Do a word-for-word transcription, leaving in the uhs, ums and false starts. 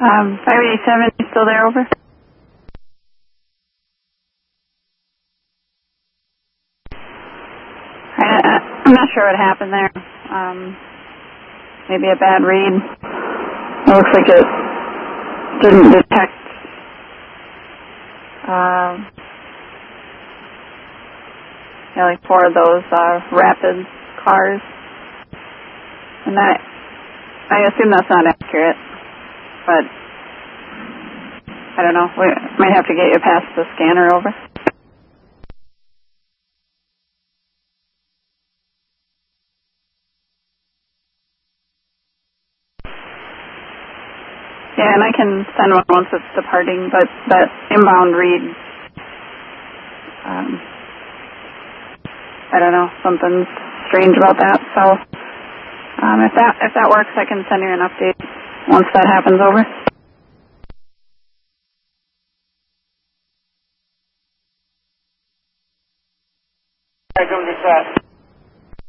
Um, five eighty-seven, you still there, over? I, I, I'm not sure what happened there. Um, maybe a bad read. It looks like it didn't detect uh, yeah, like four of those uh, rapid cars. And that, I assume that's not accurate, but I don't know. We might have to get you past the scanner, over. Yeah, and I can send one once it's departing, but that inbound read, um, I don't know, something's strange about that. So um, if that if that works, I can send you an update once that happens, over. I don't get that.